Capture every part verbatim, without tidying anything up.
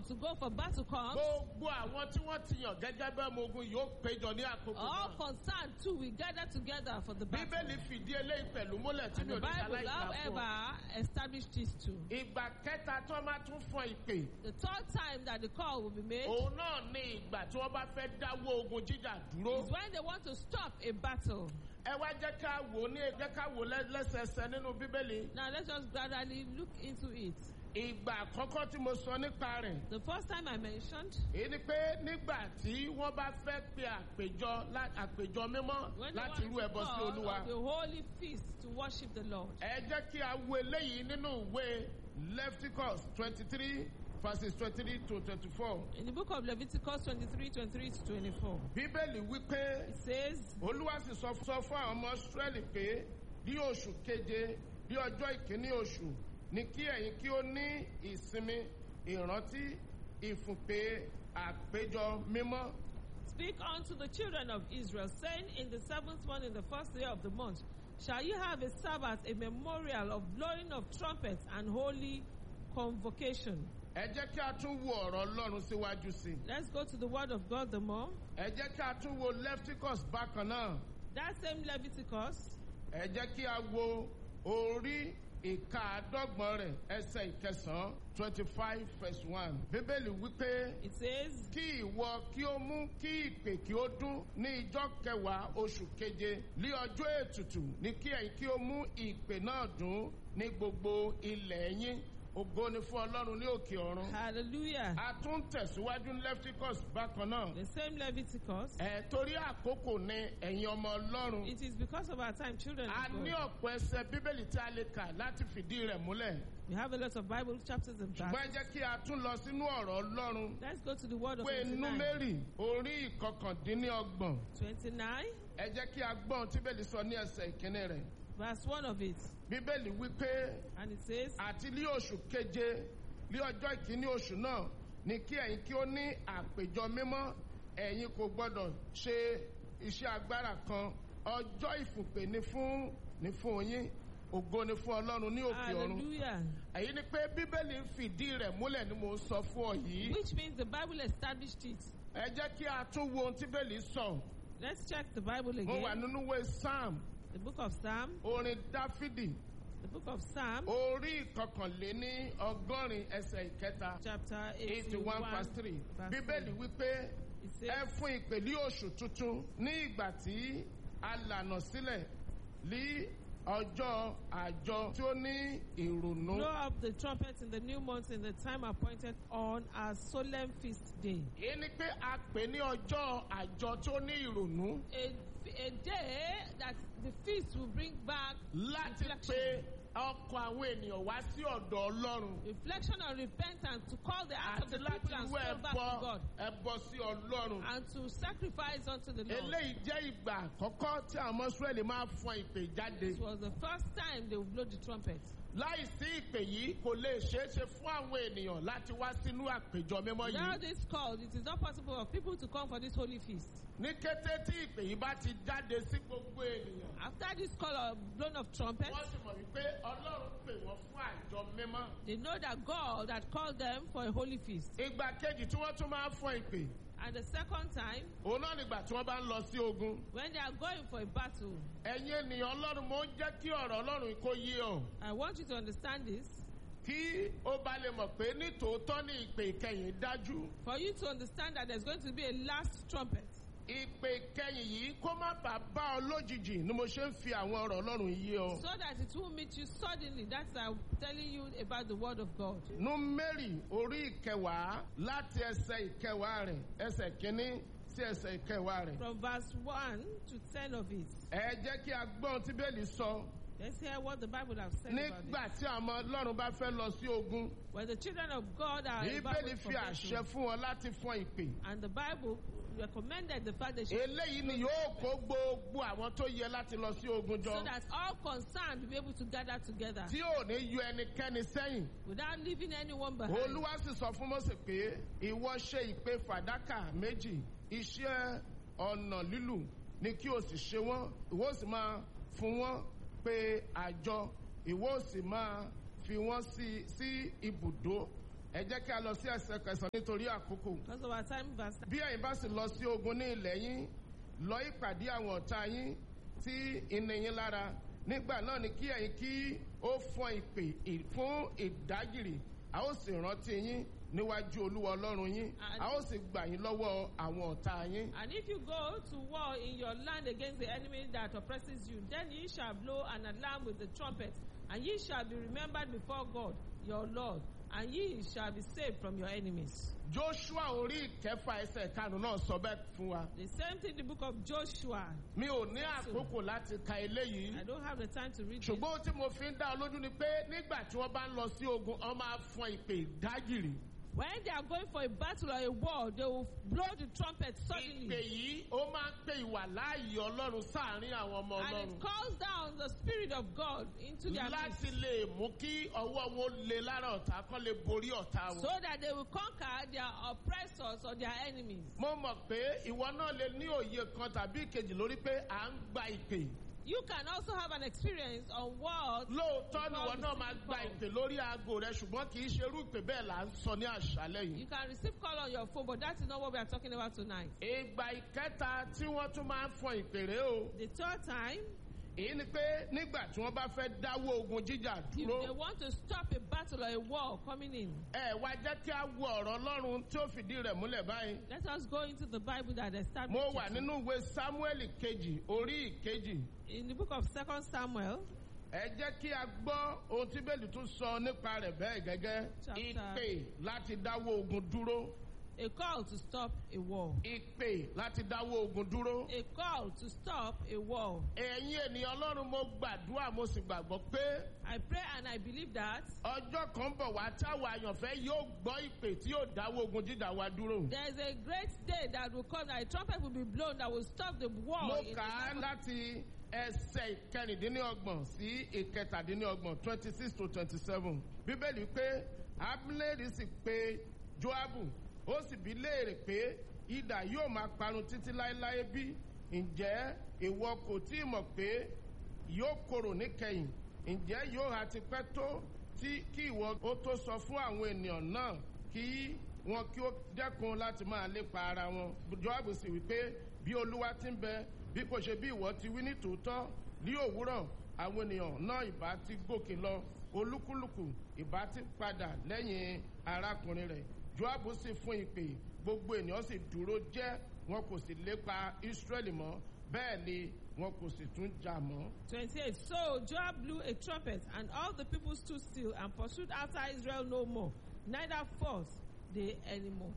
call to go for battle comes, gbogbo àwọn tí wọ́n ti yàn gẹ́gẹ́ bí ọmọ ogun yóò péjọ ní àkókò all náà. concerned too will gather together for the battle. Bíbélì fìdí eléyìí pẹ̀lú múlẹ̀ tí And mi the ò ní Bible, ṣaláì kà fún ọ. however, established this too. Ìgbà kẹta tí wọ́n bá tún fọn ìpè, The third time that the call will be made òun náà ní ìgbà tí wọ́n bá fẹ́ dáwọ́ ogun jíjà dúró. is when they want to stop a battle. Ẹ wá jẹ́ ká wò ní jẹ́ ká wò lẹ́- lẹ́sẹẹsẹ nínú Bíbélì. Now let's just gradually look into it. Ìgbà àkọ́kọ́ tí mo sọ nípa rẹ̀, The first time I mentioned, èyí ni pé nígbà tí wọ́n bá fẹ́ pe àpèjọ lá- àpèjọ mímọ́ when they láti want rú to ẹbọ sí call Olúwa. of the holy feast to worship the Lord. Ẹ jẹ́ kí a wo eléyìí nínú ìwé Leviticus twenty-three verses twenty-three to twenty-four. In the book of Leviticus twenty-three, twenty-three to twenty-four, Bíbélì wípé it says, Olúwa sì sọ sọ fún àwọn ọmọ Ísírẹ́lì pé ní oṣù keje ní ọjọ́ ìkíní oṣù ni kí ẹ̀yin kí ó ní ìsinmi ìrántí ìfúnpè àpéjọ mímọ́. Speak unto the children of Israel, saying, in the seventh month, in the first day of the month, shall you have a Sabbath, a memorial of blowing of trumpets and holy convocation. Ẹ jẹ́ kí a tún wo ọ̀rọ̀ Ọlọ́run síwájú sí i. Let's go to the word of God the more. Ẹ jẹ́ kí a tún wo Leviticus bákan náà. That same Leviticus, Ẹ jẹ́ kí a wo orí ìkaàdọ́gbọ̀n rẹ̀ ẹsẹ̀ ìkẹsàn-án twenty-five verse one. Bíbélì wípé it says, kí ìwọ kí ó mú kí ìpè kí ó dún ní ijọ́ kẹwàá oṣù keje ní ọjọ́ ètùtù ní kí ẹ̀yin kí ó mú ìpè náà dún ní gbogbo ilẹ̀ yín. Ògo ni fún Ọlọ́run ní òkè ọ̀run. hallelujah. A tún tẹ̀síwájú ní Leviticus bákan náà. The same Leviticus. Ẹ̀ torí àkókò ni ẹ̀yin ọmọ Ọlọ́run. It is because of our time, children A of ní God. ọ̀pọ̀ ẹsẹ̀ Bíbélì tí a lè kà láti fìdí rẹ̀ múlẹ̀. We have a lot of Bible chapters and Ṣùgbọ́n ẹ verses. jẹ́ kí a tún lọ sínú ọ̀rọ̀ Ọlọ́run. Let's go to the word of Pé twenty-nine. Númérì orí ìkọkàndínlọ́gbọ̀n. twenty-nine, Ẹ jẹ́ kí a gbọ́ ohun tí Bíbélì sọ ní ẹsẹ̀ ìkíní rẹ̀. verse one of it. Bíbélì wí pé And it says, àti ní oṣù keje ní ọjọ́ ìkíní oṣù náà ni kí ẹ̀yin kí ó ní àpèjọ mímọ́. Ẹ̀yin kò gbọ́dọ̀ ṣe iṣẹ́ agbára kan. Ọjọ́ ìfùpè ni fún ni fún yín. Ògo ni fún Ọlọ́run ní òkè ọ̀run. hallelujah. Èyí ni pé Bíbélì ń fìdí rẹ̀ múlẹ̀ ni mo sọ fún ọ yìí. Which means the Bible established it. Ẹ jẹ́ kí a tún wo ohun tí Bíbélì sọ. Let's check the Bible Mo wà again. nínú ìwé Psalm, The book of Psalm, orin Dáfídì, the book of Psalm, orí ìkọkànléní ọgọ́rin ẹsẹ̀ ìkẹta, chapter eighty-one eighty-one, verse three. verse Bíbélì three. wípé It ẹ says, fún ìpèlí oṣù tuntun ní ìgbà tí a lànà sílẹ̀ ní ọjọ́ àjọ tí ó ní ìrònú. blow up the trumpet in the new month in the time appointed on a solemn feast day. Èyí ni pé a pè ní ọjọ́ àjọ tí ó ní ìrònú A, a day that the feast will bring back láti reflection. pe ọkọ̀ àwọn ènìyàn wá sí ọ̀dọ̀ Ọlọ́run. Reflection and repentance to call the heart of Àti the láti people and wú soul back to ẹbọ God ẹbọ sí Ọlọ́run. and to sacrifice unto the Lord. Eléyìí jẹ́ ìgbà àkọ́kọ́ tí àwọn ọmọ Ísírẹ́lì máa fọn ìpè jáde. This was the first time they would blow the trumpet. Láì sí ìpè yìí kò lè ṣeé ṣe fún àwọn ènìyàn láti wá sínú àpèjọ mímọ́ Now yìí. this call, it is not possible for people to come for this holy feast. Ní kété tí ìpè yìí bá ti jáde sí gbogbo ènìyàn, After this call of blown of trumpet, wọ́n sì mọ̀ wípé Ọlọ́run pè wọ́n fún àjọ mímọ́. they know that God had called them for a holy feast. Ìgbà kejì tí wọ́n tún máa fọn ìpè, And the second time, òun náà nígbà tí wọ́n bá ń lọ sí ogun. when they are going for a battle, Ẹ̀yin ènìyàn Ọlọ́run, mo ń jẹ́ kí ọ̀rọ̀ Ọlọ́run kó yé ọ. I want you to understand this. Kí ó bá lè mọ̀ pé ní tòótọ́ ní ìpè ìkẹyìn dájú. For you to understand that there's going to be a last trumpet. Ìpè ìkẹyìn yìí kó má bàa bá ọ lójijì ni mo ṣe ń fi àwọn ọ̀rọ̀ Ọlọ́run yé ọ. So that it will meet you suddenly. That's why I'm telling you about the word of God. Númérì orí ìkẹwàá láti ẹsẹ̀ ìkẹwàá rẹ̀ ẹsẹ̀ kínní sí ẹsẹ̀ ìkẹwàá rẹ̀. From verse one to ten of it. Ẹ jẹ́ kí a gbọ́ ohun tí Bíbélì sọ. Let's hear what the Bible has said about Nígbà it. tí àwọn Ọlọ́run bá fẹ́ lọ sí ogun, When the children of God are about Bíbélì to fi prepare àṣẹ to- fún wọn láti fọn ìpè. and the Bible recommended the fact they should Eléyìí ni yóò kó gbogbo àwọn tó yẹ láti lọ sí ogun so jọ. that all concerned will be able to gather together Tí ò ní yọ ẹnikẹ́ni sẹ́yìn. without leaving anyone behind. Olúwa sì sọ fún Mósè pé ìwọ ṣe ìpè fàdákà méjì iṣẹ́ ọ̀nà lílù ni kí o sì ṣe wọ́n ìwọ ó sì máa fún wọn pé àjọ ìwọ ó sì máa fi wọ́n sí sí ibùdó ẹ jẹ́ kí a lọ sí ẹsẹ̀ kẹsàn-án nítorí àkókò. Because of our time, verse Bí ẹ̀yin bá sì lọ sí ogun ní ilẹ̀ yín, lọ ìpàdé àwọn ọ̀tá yín tí ìní yín lára. Nígbà náà ni kí ẹ̀yin kí ó fọn ìpè fún ìdágìrì. A ó sì rántí yín níwájú Olúwa Ọlọ́run yín. A ó sì gbà yín lọ́wọ́ àwọn ọ̀tá yín. And if you go to war in your land against the enemy that oppresses you, then ye shall blow an alarm with the trumpet, and ye shall be remembered before God, your Lord, and ye shall be saved from your enemies. Joshua orí ìkẹfà ẹsẹ̀ karùn-ún náà sọ bẹ́ẹ̀ fún wa. The same thing in the book of Joshua. Mi ò ní àkókò láti ka eléyìí. I don't have the time to read it. Ṣùgbọ́n ohun tí mo fi ń dá ọ lójú ni pé nígbà tí wọ́n bá ń lọ sí ogun, wọ́n máa fọn ìpè ìdágìrì. When they are going for a battle or a war, they will blow the trumpet Ìpè suddenly. yìí ó máa ń pe ìwà láàyè Ọlọ́run sáàárín àwọn ọmọ And Ọlọ́run. it calls down the Spirit of God into their midst, Láti lè mú kí ọwọ́ wọn lé lára ọ̀tá kán lè borí ọ̀tá so wọn. that they will conquer their oppressors or their enemies. Mo mọ̀ pé ìwọ náà lè ní òye kan tàbí ìkejì lórí pé à ń gba ìpè. You can also have an experience on what. Lóòótọ́ ni ìwọ náà máa gba ìpè lórí aago rẹ ṣùgbọ́n kì í ṣe irú ìpè bẹ́ẹ̀ là ń sọ ní àṣálẹ́ yìí. You can receive call on your phone, but that is not what we are talking about tonight. Ìgbà ìkẹta tí wọ́n tún máa ń fọn ìpè rèé o. The third time, Èyí ni pé nígbà tí wọ́n bá fẹ́ dáwọ́ ogun jíjà if they dúró. want to stop a battle or a war coming in, Ẹ wá jẹ́ kí a wo ọ̀rọ̀ Ọlọ́run tí ó fìdí rẹ̀ múlẹ̀ báyìí. let us go into the Bible that established Mo wà it. nínú ìwé Sámúẹ́lì kejì orí ìkejì. In the book of Second Samuel, Ẹ jẹ́ kí a gbọ́ ohun tí Bẹ́ẹ̀lì tún sọ nípa rẹ̀ bẹ́ẹ̀ gẹ́gẹ́. Chapter- Ìpè láti dáwọ́ ogun dúró. a call to stop a war. Ìpè láti dáwọ́ ogun dúró. A call to stop a war. Ẹ̀yin ènìyàn Ọlọ́run, mo gbàdúrà mo sì gbàgbọ́ pé I pray and I believe that ọjọ́ kan bọ̀ wá táwọn àyànfẹ́ yóò gbọ́ ìpè tí yóò dáwọ́ ogun jíjà wa dúró. there is a great day that will come, that a trumpet will be blown that will stop the war. Mo in the kà á life of- láti ẹsẹ̀ ìkẹrìndínlọ́gbọ̀n sí ìkẹtàdínlọ́gbọ̀n twenty six to twenty seven. Bíbélì pé Abneri sì pe Joabu, ó sì bi léèrè pé idà yóò máa parun títí láéláé bí? Ǹjẹ́ ìwọ kò tí ì mọ̀ pé yóò korò níkẹyìn? Ǹjẹ́ yóò ha ti pẹ́ tó tí kí ìwọ ó tó sọ fún àwọn ènìyàn náà kí wọn kí ó dẹ́kun láti máa lépa ara wọn? Joabu sì wí pé bí Olúwa ti ń bẹ, bí kò ṣe bí ìwọ ti wí ní tòótọ́, ní òwúrọ̀ àwọn ènìyàn náà ìbá ti gòkè lọ, olúkúlùkù ìbá ti padà lẹ́yìn arákùnrin rẹ̀. Joabu sì fún ìpè, gbogbo ènìyàn sì dúró jẹ́, wọn kò sì lépa Ísírẹ́lì mọ́, bẹ́ẹ̀ ni wọn kò sì tún jà mọ́. twenty-eight. So Joab blew a trumpet, and all the people stood still and pursued after Israel no more, neither fought they anymore.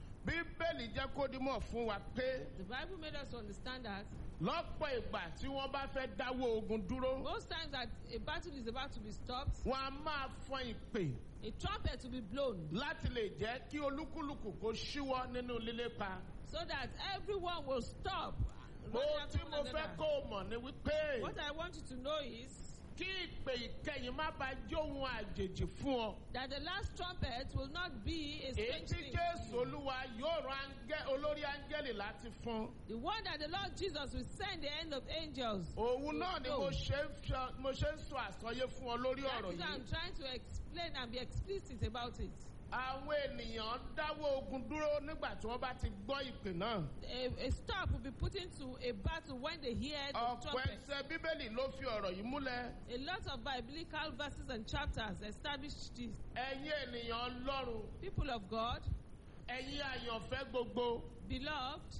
Bíbélì jẹ́ kó dimọ̀ fún wa pé The Bible made us understand that lọ́pọ̀ ìgbà tí wọ́n bá fẹ́ dáwọ́ ogun dúró, most times that a battle is about to be stopped, wọ́n á máa fọn ìpè a trumpet will be blown láti lè jẹ́ kí olúkúlùkù kó ṣíwọ́ nínú lílépa. so that everyone will stop. running Ohun after tí one mo fẹ́ another. kó o mọ̀ ni wípé What I want you to know is kí ìpè ìkẹyìn má bàa jó ohun àjèjì fún ọ. that the last trumpet will not be a Èyí strange tí thing. Jésù Olúwa yóò rán áńgẹ́- olórí áńgẹ́lì láti fún. The one that the Lord Jesus will send the end of angels. Òun náà ni No. mo ṣe ń sọ- mo ṣe ń sọ àsọyé fún ọ lórí That ọ̀rọ̀ is why I'm yìí. trying to explain and be explicit about it. Àwọn ènìyàn dáwọ́ ogun dúró nígbà tí wọ́n bá ti gbọ́ ìpè náà. A, a stop will be put into a battle when they hear the Ọ̀pọ̀ trumpet. ẹsẹ̀ Bíbélì ló fi ọ̀rọ̀ yìí múlẹ̀. A lot of biblical verses and chapters establish this. Ẹ̀yin ènìyàn Ọlọ́run, People of God, ẹ̀yin àyànfẹ́ gbogbo, beloved,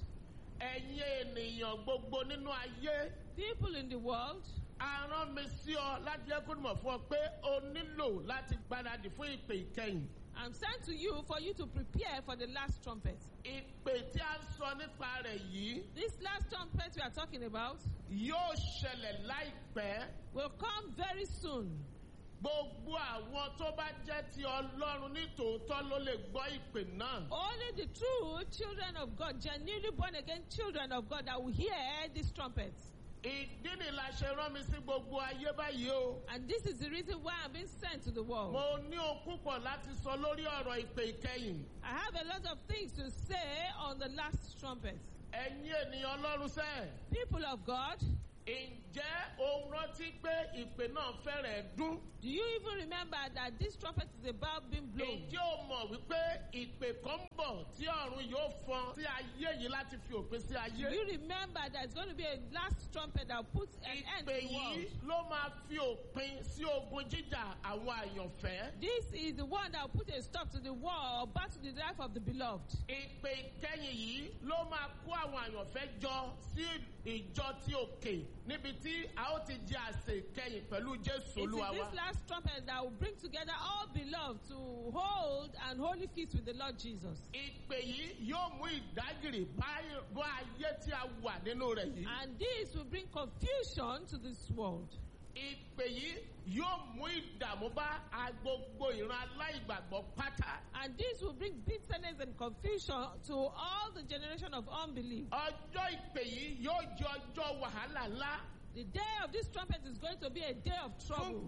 ẹ̀yin ènìyàn gbogbo nínú ayé. people in the world, A rán mi sí ọ láti jẹ́ kó mọ̀ fún ọ pé o nílò láti gbáradì fún ìpè ìkẹyìn. I'm sent to you for you to prepare for the last trumpet. Ìpè tí a ń sọ nípa rẹ̀ yìí This last trumpet we are talking about yóò ṣẹlẹ̀ láìpẹ́. will come very soon. Gbogbo àwọn tó bá jẹ́ ti Ọlọ́run ní tòótọ́ ló lè gbọ́ ìpè náà. Only the true children of God, genuinely born again children of God, that will hear this trumpet. Ìdí ni la ṣe rán mi sí gbogbo ayé báyìí o. And this is the reason why I'm being sent to the world. Mo ní ohun púpọ̀ láti sọ lórí ọ̀rọ̀ ìpè ìkẹyìn. I have a lot of things to say on the last trumpet. Ẹ̀yin ènìyàn Ọlọ́run sẹ́, People of God, Ǹjẹ́ o rántí pé ìpè náà fẹ́rẹ̀ dún? Do you even remember that this trumpet is about being blown? Ǹjẹ́ o mọ̀ wípé ìpè kan ń bọ̀ tí ọ̀run yóò fọn sí ayé yìí láti fi òpin sí ayé? Do you remember that it's going to be a last trumpet that puts an end to Ìpè the world? yìí ló máa fi òpin sí ogun jíjà àwọn àyànfẹ́. This is the one that will put a stop to the war or back to the life of the beloved. Ìpè ìkẹyìn yìí ló máa kó àwọn àyànfẹ́ jọ sí ìjọ tí òkè níbi tí a ó ti jẹ àsè ìkẹyìn pẹ̀lú Jésù It Olúwa is wa. this last trumpet that will bring together all beloved to hold and holy feast with the Lord Jesus. Ìpè yìí yóò mú ìdágìrì bá ayé tí a wà nínú rẹ̀ yìí. And this will bring confusion to this world. Ìpè yìí yóò mú ìdààmú bá gbogbo ìran aláìgbàgbọ́ pátá. And this will bring bitterness and confusion to all the generation of unbelief. Ọjọ́ ìpè yìí yóò jẹ́ ọjọ́ wàhálà ńlá. The day of this trumpet is going to be a day of Fún trouble.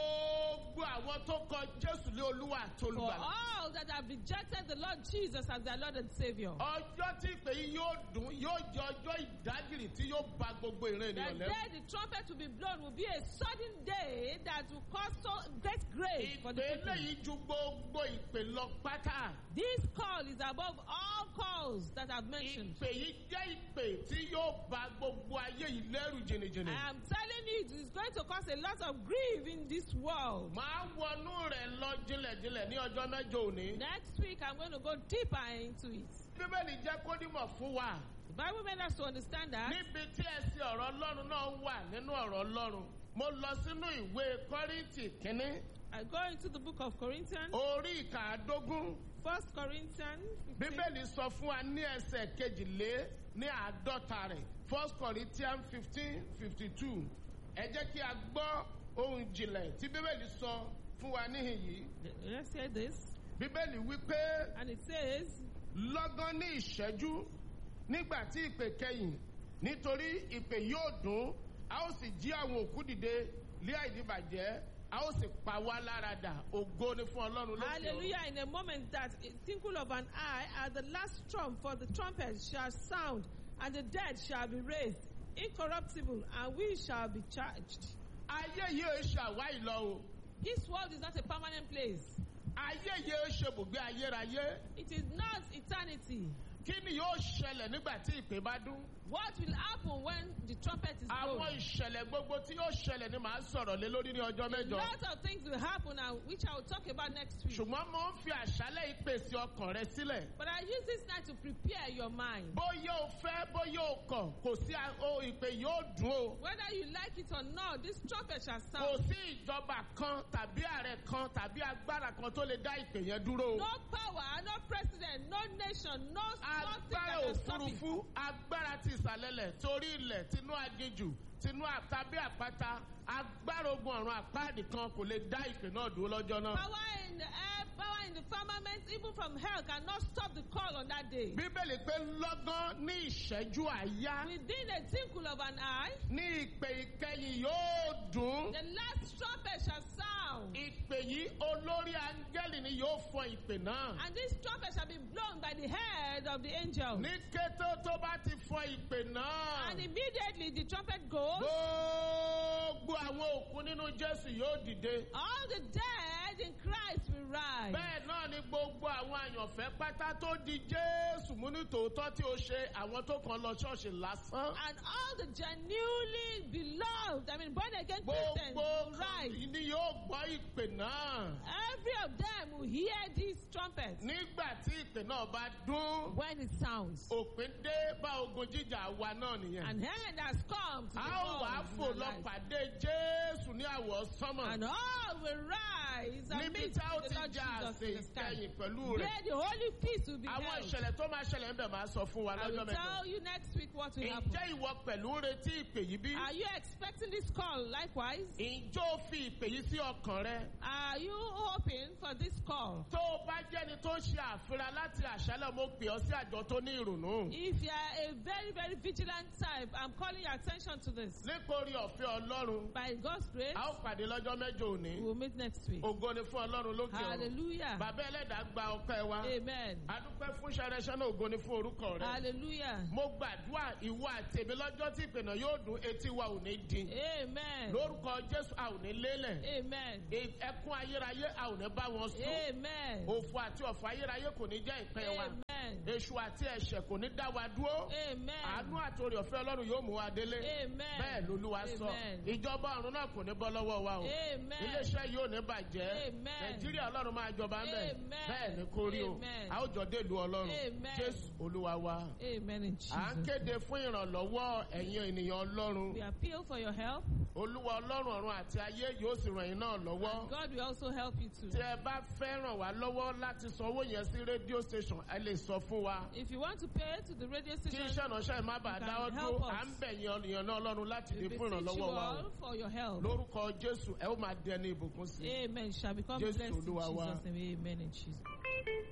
gbogbo àwọn tó kọ Jésù lé Olúwa àti For Olùgbàlà. all that have rejected the Lord Jesus as their Lord and Savior. Ọjọ́ tí ìpè yìí yóò dùn yóò jẹ́ ọjọ́ ìdágìrì tí yóò bà gbogbo ìran The ènìyàn day lẹ́rù. the trumpet will be blown will be a sudden day that will cause so great grave for the Ìpè people. eléyìí ju gbogbo ìpè lọ pátá. This call is above all calls that I've mentioned. Ìpè yìí jẹ́ ìpè tí yóò bà gbogbo ayé yìí lẹ́rù jìnnìjìnnì. I am telling you, it is going to cause a lot of grief in this world. Màá wọnú rẹ̀ lọ jinlẹ̀jinlẹ̀ ní ọjọ́ mẹ́jọ òní. Next week, I'm going to go deeper into it. Bíbélì jẹ́ kó dímọ̀ fún wa. The Bible made us to understand that. Níbi tí ẹsẹ̀ ọ̀rọ̀ Ọlọ́run náà wà nínú ọ̀rọ̀ Ọlọ́run. Mo lọ sínú ìwé Kọ́ríńtì kínní. I go into the book of Corinthians, Orí ìkàádógún. First Corinthians. fifteen. Bíbélì sọ fún wa ní ẹsẹ̀ kejìlé ní àádọ́ta rẹ̀. First Corinthians fifteen fifty two. Ẹ jẹ́ kí a gbọ́ ohun ìjìnlẹ̀ tí Bíbélì sọ fún wa níhìn yìí. Let's hear this. Bíbélì wí pé And it says, lọ́gán ní ìṣẹ́jú nígbà tí ìpè kẹyìn nítorí ìpè yóò dún a ó sì jí àwọn òkú dìde lé àìdíbàjẹ́ a ó sì pa wá lára dà ògo ni fún Ọlọ́run lókè ọ̀run. hallelujah, in a moment that a twinkle of an eye at the last trump for the trumpet shall sound, and the dead shall be raised incorruptible, and we shall be charged. Ayé yìí ò ṣàwá ìlọ o. This world is not a permanent place. Ayé yìí ò ṣe bùgbé ayérayé. It is not eternity. Kí ni yóò ṣẹlẹ̀ nígbà tí ìpè bá dún? What will happen when the trumpet is blown? Àwọn ìṣẹ̀lẹ̀ gbogbo tí yóò ṣẹlẹ̀ ni màá sọ̀rọ̀ lé lórí ní ọjọ́ A mẹ́jọ. lot of things will happen, and which I will talk about next week. Ṣùgbọ́n mo ń fi àṣálẹ́ ìpèsè ọkàn rẹ sílẹ̀. But I use this night to prepare your mind. Bóyá o fẹ́ bóyá o kọ̀ kò sí o ìpè yóò dún o. Whether you like it or not, this trumpet shall Kò sound. sí ìjọba kan tàbí ààrẹ kan tàbí agbára kan tó lè dá ìpè yẹn dúró. No power, no president, no nation, no something that Agbára can stop it. òfurufú, agbára ti ìsàlẹ̀lẹ̀, torí ilẹ̀, tinú aginjù, tinú tàbí àpáta, agbára ogun ọ̀run àpáàdì kan kò lè dá ìpè náà dúró lọ́jọ́ náà. Power in the air, power in the firmament, even from hell cannot stop the call on that day. Bíbélì pé lọ́gán ní ìṣẹ́jú àáyá Within a twinkle of an eye, ní ìpè ìkẹyìn yóò dún. the last trumpet shall sound. Ìpè yìí olórí áńgẹ́lì ni yóò fọ ìpè náà. And this trumpet shall be blown by the head of the angel. Ní kété tó bá ti fọ ìpè náà. And immediately the trumpet goes. Gbogbo àwọn òkú nínú Jésù yóò dìde. All the dead in Christ will rise. Bẹ́ẹ̀ náà ni gbogbo àwọn àyànfẹ́ pátá tó di Jésù mú ní tòótọ́ tí ó ṣe àwọn tó kàn lọ ṣọ́ọ̀ṣì lásán. And all the genuinely beloved, I mean born again Christians Gbogbo will rise. ni yóò gbọ́ ìpè náà. Every of them will hear this trumpet Nígbà tí ìpè náà bá dún, when it sounds. òpin dé bá ogun jíjà wa náà nìyẹn. An end has come to the A ó wàá world in fò our lọ lives. pàdé Jésù ní àwọ̀ sánmọ̀. And all will rise and Níbi meet tí a ó the ti Lord jà Jesus àsè in the sky. ìkẹyìn pẹ̀lú rẹ̀. Where the holy feast will be Àwọn held. ìṣẹ̀lẹ̀ tó máa ṣẹlẹ̀ ń bẹ̀ máa sọ fún wa I lọ́jọ́ will mẹ́jọ. tell you next week what will happen. Ǹjẹ́ ìwọ pẹ̀lú ń retí ìpè yìí bí? Are you expecting this call likewise? Ǹjẹ́ o fi ìpè yìí sí ọkàn rẹ? Are you hoping for this call? Tó o bá jẹ́ni tó ń ṣe àfihàn láti àṣálẹ̀ mo pè ọ́ sí àjọ tó ní ìrònú. If you are a very, very vigilant type, I'm calling your attention to this. Nítorí ọ̀fẹ́ Ọlọ́run, By God's grace, a ó pàdé lọ́jọ́ mẹ́jọ òní. we'll meet next week. Ògo ògo ni fún ọlọ́run lókè ọ̀run. Hallelujah. Bàbá ẹlẹ́dàá gba ọpẹ́ wa. Amen. Adúpẹ́ fún ṣẹrẹṣẹ náà, ògo ni fún orúkọ rẹ. Hallelujah. Mo gbàdúrà ìwọ àti èmi lọ́jọ́ tí ìpènà yóò dún, etí wa ò ní dín. Amen. Lórúkọ Jésù a ò ní lélẹ̀. Amen. Ẹkún ayérayé a ò ní bá wọn sùn. Amen. Òfò àti ọ̀fọ̀ ayérayé kò ní jẹ́ ìpín wa. Amen. Èṣù àti ẹ̀ṣẹ̀ kò ní dá wa dúró. Amen. Àánú àti oore ọ̀fẹ́ Ọlọ́run yóò mú wa délé. Amen. Bẹ́ẹ̀ lolúwa sọ. Amen. Ìjọba ọ̀run náà kò ní bọ́ lọ́wọ́ wa o. Amen. Iléeṣẹ́ yìí ò ní bàjẹ́. Amen. Nàìjíríà Ọlọ́run máa jọba ń bẹ̀. Amen. Bẹ́ẹ̀ ni kó rí o. Amen. A ó jọ dé ìlú Ọlọ́run. Amen. Jésù Olúwa wa. Amen in Jesus. À ń kéde fún ìrànlọ́wọ́ ẹ̀yin ènìyàn Ọlọ́run. We appeal for your help. Olúwa Ọlọ́run ọ̀run àti ayé yóò sì ràn yín náà lọ́wọ́. God will also help you too. Tí ẹ bá fẹ́ ràn wá lọ́wọ́ láti sanwó yẹn sí rédíò station, ẹ lè sọ fún wa. If you want to pay to the radio Kí station, iṣẹ́ ìránṣẹ́ má bàa you dá can ọdún, help us. à ń bẹ̀ yín ènìyàn náà Ọlọ́run láti we dé fún beseech you ìrànlọ́wọ́ wa o. all for your help. Lórúkọ Jésù, ẹ ó máa dẹni ìbùkún sí i. Amen. Shall become Jésù blessed in Olúwa wa. Jesus' name. Amen in Jesus' name.